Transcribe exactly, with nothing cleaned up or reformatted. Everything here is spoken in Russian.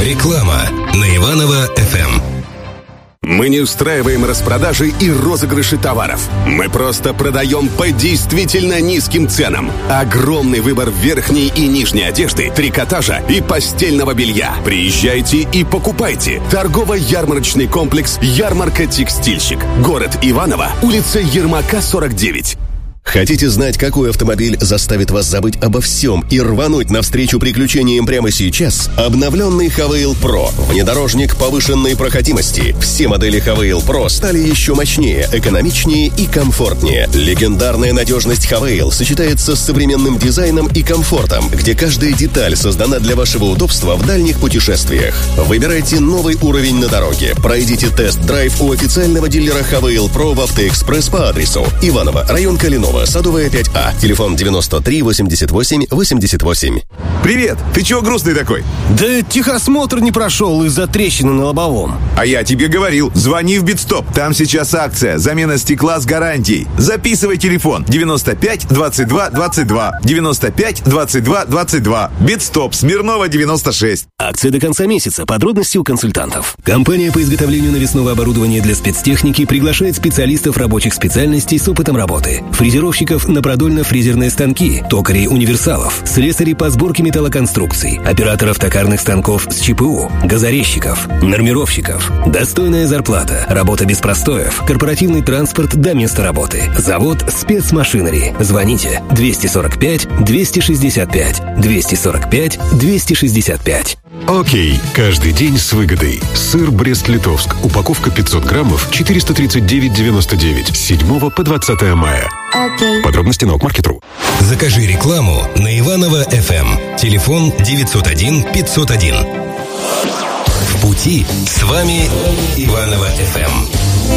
Реклама на Иваново-эф эм. Мы не устраиваем распродажи и розыгрыши товаров. Мы просто продаем по действительно низким ценам. Огромный выбор верхней и нижней одежды, трикотажа и постельного белья. Приезжайте и покупайте. Торгово-ярмарочный комплекс «Ярмарка-текстильщик». Город Иваново, улица Ермака, сорок девять. Хотите знать, какой автомобиль заставит вас забыть обо всем и рвануть навстречу приключениям прямо сейчас? Обновленный Хавейл Pro. Внедорожник повышенной проходимости. Все модели Хавейл Pro стали еще мощнее, экономичнее и комфортнее. Легендарная надежность Хавейл сочетается с современным дизайном и комфортом, где каждая деталь создана для вашего удобства в дальних путешествиях. Выбирайте новый уровень на дороге. Пройдите тест-драйв у официального дилера Хавейл Pro в Автоэкспресс по адресу Иваново, район Калинова, Садовая пять А, телефон девяносто три восемьдесят восемь восемьдесят восемь. Привет! Ты чего грустный такой? Да техосмотр не прошел из-за трещины на лобовом. А я тебе говорил, звони в Битстоп. Там сейчас акция, замена стекла с гарантией. Записывай телефон девяносто пять двадцать два двадцать два, девяносто пять двадцать два двадцать два. Битстоп, Смирнова девяносто шесть. Акция до конца месяца. Подробности у консультантов. Компания по изготовлению навесного оборудования для спецтехники приглашает специалистов рабочих специальностей с опытом работы. Фрезеровщиков на продольно-фрезерные станки, токарей-универсалов, слесарей по сборке металлоконструкций, операторов токарных станков с ЧПУ, газорезчиков, нормировщиков. Достойная зарплата, работа без простоев, корпоративный транспорт до места работы. Завод «Спецмашинери». Звоните двести сорок пять двести шестьдесят пять, двести сорок пять двести шестьдесят пять. Окей, каждый день с выгодой. Сыр Брест-Литовск. Упаковка пятьсот граммов, четыреста тридцать девять девяносто девять. С седьмого по двадцатое мая. Окей. Подробности на Окмаркет.ру. Закажи рекламу на Иваново-эф эм. Телефон девятьсот один пятьсот один. В пути с вами Иваново-эф эм.